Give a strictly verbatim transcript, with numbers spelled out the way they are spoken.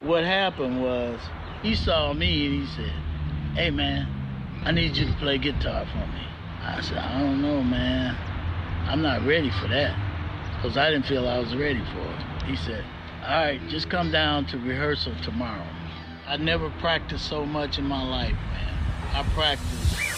what happened was he saw me and he said, hey man, I need you to play guitar for me. I said, I don't know, man. I'm not ready for that. Because I didn't feel I was ready for it. He said, all right, just come down to rehearsal tomorrow. I never practiced so much in my life, man. I practiced